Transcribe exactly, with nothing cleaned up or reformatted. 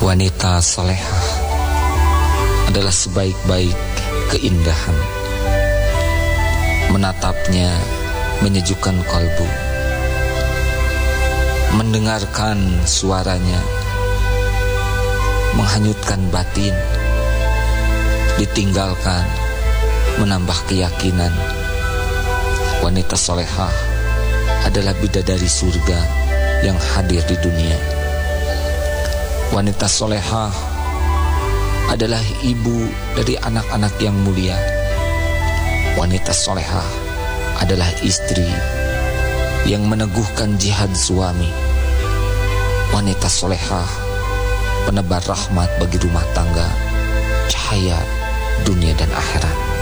Wanita solehah adalah sebaik-baik keindahan. Menatapnya menyejukkan kalbu. Mendengarkan suaranya menghanyutkan batin. Ditinggalkan menambah keyakinan. Wanita solehah adalah bidadari surga yang hadir di dunia. Wanita solehah adalah ibu dari anak-anak yang mulia. Wanita solehah adalah istri yang meneguhkan jihad suami. Wanita solehah penebar rahmat bagi rumah tangga, cahaya dunia dan akhirat.